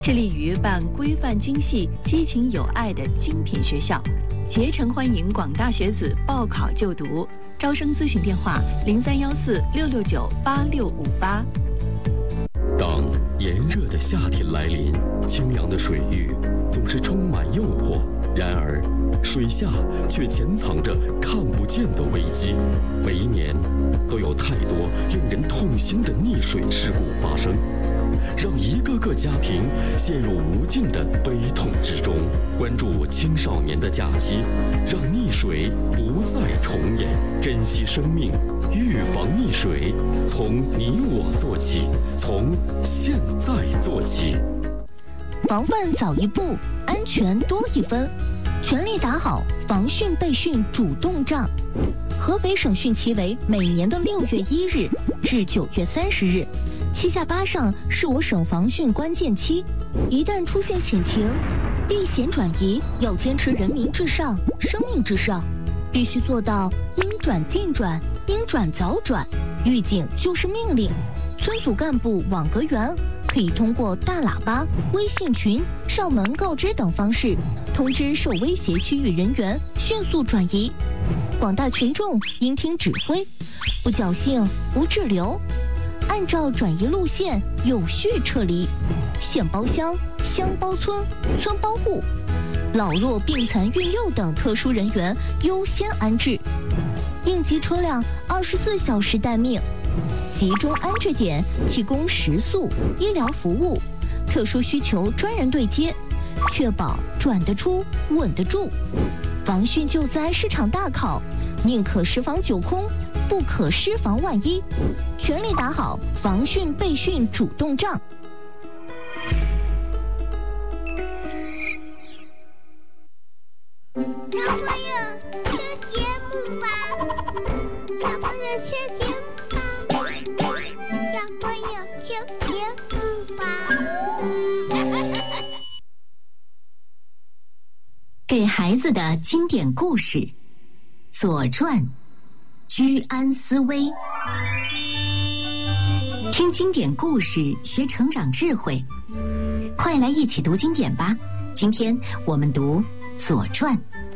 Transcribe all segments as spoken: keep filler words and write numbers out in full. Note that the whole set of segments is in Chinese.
致力于办规范精细、激情有爱的精品学校，竭诚欢迎广大学子报考就读。招生咨询电话：零三幺四六六九八六五八。 当炎热的夏天来临，清凉的水域总是充满诱惑，然而水下却潜藏着看不见的危机。每一年都有太多令人痛心的溺水事故发生，让一个个家庭陷入无尽的悲痛之中。关注青少年的假期，让溺水不再重演，珍惜生命，预防溺水，从你我做起，从现在做起。 防范早一步，安全多一分，全力打好防汛备汛主动仗。合肥省汛期为每年的六月一日至九月三十日。七下八上是我省防汛关键期，一旦出现险情，避险转移要坚持人民至上、生命至上，必须做到应转尽转、应转早转。预警就是命令，村组干部网格员可以通过大喇叭、微信群、上门告知等方式，通知受威胁区域人员迅速转移。广大群众应听指挥，不侥幸、不滞留，按照转移路线有序撤离，县包乡、乡包村、村包户，老弱病残孕幼等特殊人员优先安置，应急车辆二十四小时待命，集中安置点提供食宿、医疗服务，特殊需求专人对接，确保转得出、稳得住。防汛救灾是场大考，宁可十防九空，不可失防万一，全力打好防汛备汛主动仗。 小朋友听节目吧，小朋友听节目吧，小朋友听节目吧。 给孩子的经典故事《左传》，居安思危。听经典故事，学成长智慧，快来一起读经典吧！今天我们读《左传》。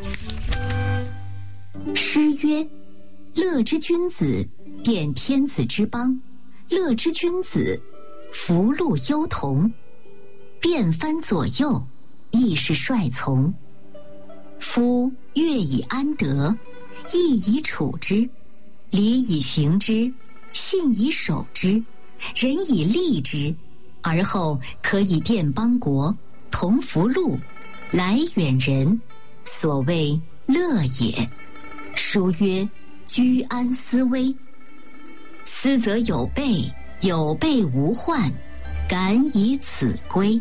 诗曰：乐之君子，奠天子之邦；乐之君子，福禄攸同。遍藩左右，亦是帅从。夫乐以安得，义以处之，礼以行之，信以守之，仁以立之，而后可以奠邦国，同福禄，来远人，所谓乐也。书曰：居安思危。思则有备，有备无患，敢以此归。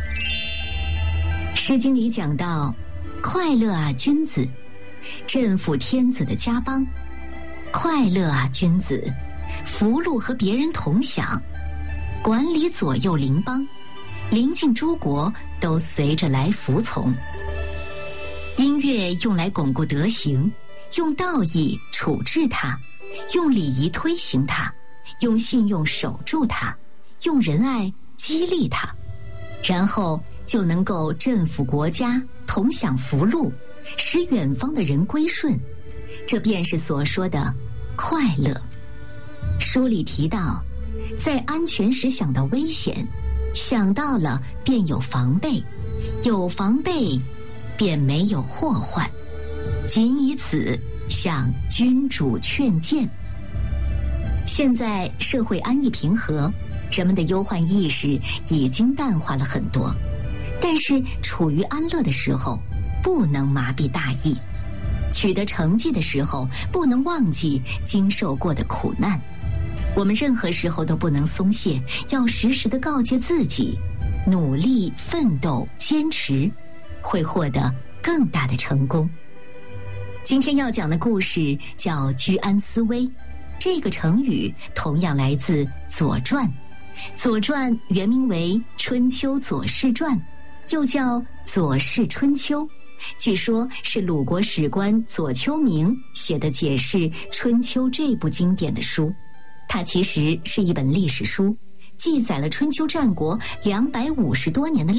诗经里讲到，快乐啊君子，镇抚天子的家邦；快乐啊君子，福禄和别人同享，管理左右邻邦，邻近诸国都随着来服从。音乐用来巩固德行，用道义处置它，用礼仪推行它，用信用守住它，用仁爱激励它，然后就能够镇抚国家，同享福禄，使远方的人归顺，这便是所说的快乐。书里提到，在安全时想到危险，想到了便有防备，有防备便没有祸患，仅以此向君主劝谏。现在社会安逸平和，人们的忧患意识已经淡化了很多，但是处于安乐的时候，不能麻痹大意；取得成绩的时候，不能忘记经受过的苦难。我们任何时候都不能松懈，要时时地告诫自己，努力奋斗坚持，会获得更大的成功。今天要讲的故事叫居安思危，这个成语同样来自《左传》。《左传》原名为《春秋左氏传》，又叫《左氏春秋》，据说是鲁国史官左丘明写的解释《春秋》这部经典的书。它其实是一本历史书， 记载了春秋战国两百五十多年的